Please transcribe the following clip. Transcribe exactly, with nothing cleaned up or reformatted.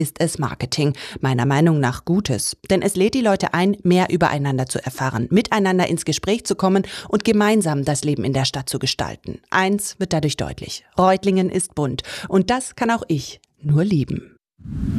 ist es Marketing. Meiner Meinung nach Gutes. Denn es lädt die Leute ein, mehr übereinander zu erfahren, miteinander ins Gespräch zu kommen und gemeinsam das Leben in der Stadt zu gestalten. Eins wird dadurch deutlich: Reutlingen ist bunt. Und das kann auch ich nur lieben.